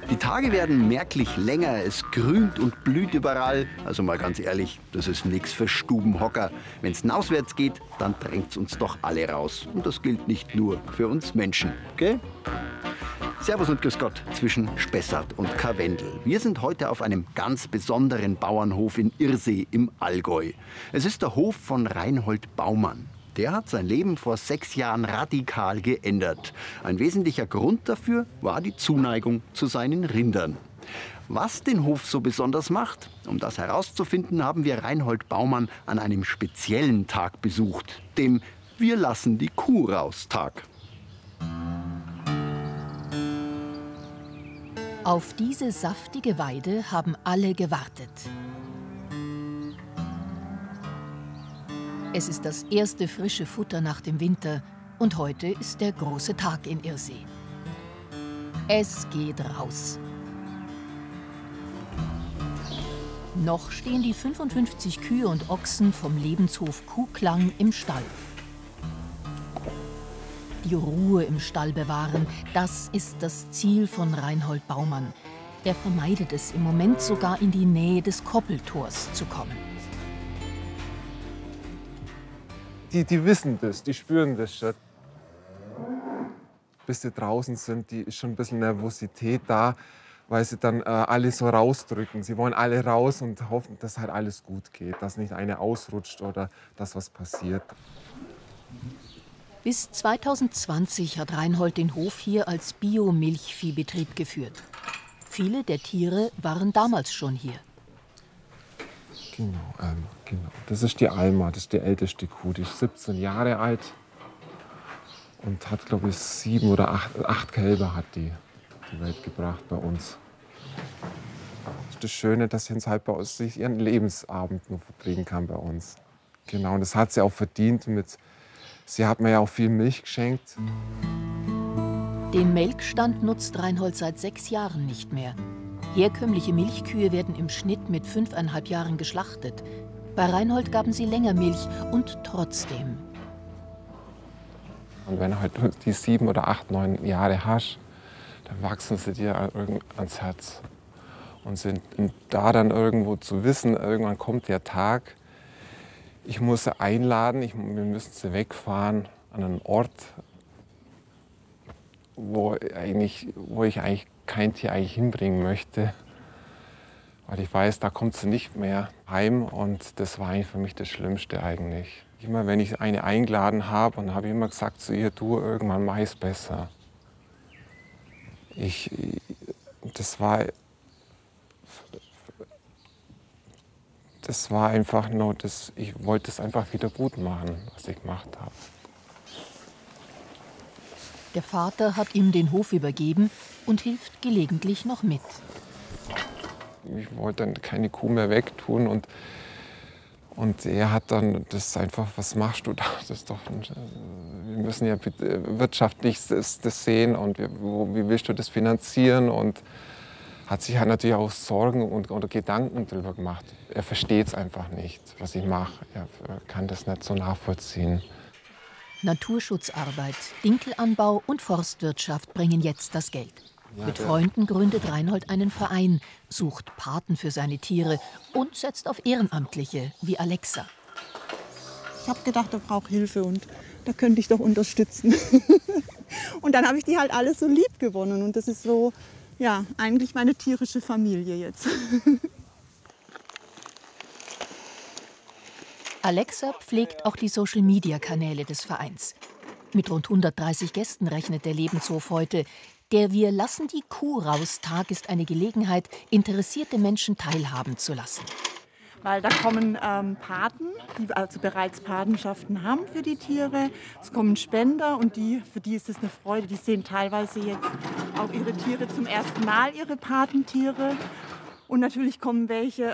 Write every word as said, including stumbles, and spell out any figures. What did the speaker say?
Die Tage werden merklich länger, es grünt und blüht überall. Also mal ganz ehrlich, das ist nichts für Stubenhocker. Wenn es auswärts geht, dann drängt's uns doch alle raus. Und das gilt nicht nur für uns Menschen, gell? Servus und grüß Gott zwischen Spessart und Karwendel. Wir sind heute auf einem ganz besonderen Bauernhof in Irsee im Allgäu. Es ist der Hof von Reinhold Baumann. Der hat sein Leben vor sechs Jahren radikal geändert. Ein wesentlicher Grund dafür war die Zuneigung zu seinen Rindern. Was den Hof so besonders macht, um das herauszufinden, haben wir Reinhold Baumann an einem speziellen Tag besucht, dem Wir lassen die Kuh raus Tag. Auf diese saftige Weide haben alle gewartet. Es ist das erste frische Futter nach dem Winter und heute ist der große Tag in Irsee. Es geht raus. Noch stehen die fünfundfünfzig Kühe und Ochsen vom Lebenshof Kuhklang im Stall. Die Ruhe im Stall bewahren, das ist das Ziel von Reinhold Baumann. Er vermeidet es im Moment sogar, in die Nähe des Koppeltors zu kommen. Die, die wissen das, die spüren das schon. Bis sie draußen sind, die ist schon ein bisschen Nervosität da, weil sie dann äh, alle so rausdrücken. Sie wollen alle raus und hoffen, dass halt alles gut geht, dass nicht eine ausrutscht oder dass was passiert. Bis zweitausendzwanzig hat Reinhold den Hof hier als Bio-Milchviehbetrieb geführt. Viele der Tiere waren damals schon hier. Genau, ähm, genau. Das ist die Alma, das ist die älteste Kuh. Die ist siebzehn Jahre alt und hat, glaube ich, sieben oder acht, acht Kälber hat die, die Welt gebracht bei uns. Das ist das Schöne, dass sie uns halt bei uns sich ihren Lebensabend nur verbringen kann bei uns. Genau, und das hat sie auch verdient. Mit, sie hat mir ja auch viel Milch geschenkt. Den Melkstand nutzt Reinhold seit sechs Jahren nicht mehr. Herkömmliche Milchkühe werden im Schnitt mit fünfeinhalb Jahren geschlachtet. Bei Reinhold gaben sie länger Milch und trotzdem. Und wenn du halt die sieben oder acht, neun Jahre hast, dann wachsen sie dir ans Herz. Und sind da dann irgendwo zu wissen, irgendwann kommt der Tag, ich muss sie einladen, ich, wir müssen sie wegfahren an einen Ort, wo, eigentlich, wo ich eigentlich kein Tier eigentlich hinbringen möchte. Weil ich weiß, da kommt sie nicht mehr heim und das war eigentlich für mich das Schlimmste eigentlich. Immer wenn ich eine eingeladen habe, und habe ich immer gesagt zu ihr, du, irgendwann mach ich es besser. Ich, das war, das war einfach nur, das, ich wollte es einfach wieder gut machen, was ich gemacht habe. Der Vater hat ihm den Hof übergeben und hilft gelegentlich noch mit. Ich wollte dann keine Kuh mehr wegtun und, und er hat dann das einfach, was machst du da? Das ist doch, wir müssen ja wirtschaftlich das, das sehen und wie, wie willst du das finanzieren? Und hat sich halt natürlich auch Sorgen und, oder Gedanken darüber gemacht. Er versteht es einfach nicht, was ich mache. Er kann das nicht so nachvollziehen. Naturschutzarbeit, Dinkelanbau und Forstwirtschaft bringen jetzt das Geld. Ja, Mit Freunden gründet Reinhold einen Verein, sucht Paten für seine Tiere und setzt auf Ehrenamtliche wie Alexa. Ich habe gedacht, er braucht Hilfe und da könnte ich doch unterstützen. Und dann habe ich die halt alle so lieb gewonnen und das ist so, ja, eigentlich meine tierische Familie jetzt. Alexa pflegt auch die Social-Media-Kanäle des Vereins. Mit rund hundertdreißig Gästen rechnet der Lebenshof heute. Der Wir lassen die Kuh raus Tag ist eine Gelegenheit, interessierte Menschen teilhaben zu lassen. Weil da kommen ähm, Paten, die also bereits Patenschaften haben für die Tiere. Es kommen Spender und die, für die ist es eine Freude. Die sehen teilweise jetzt auch ihre Tiere zum ersten Mal, ihre Patentiere. Und natürlich kommen welche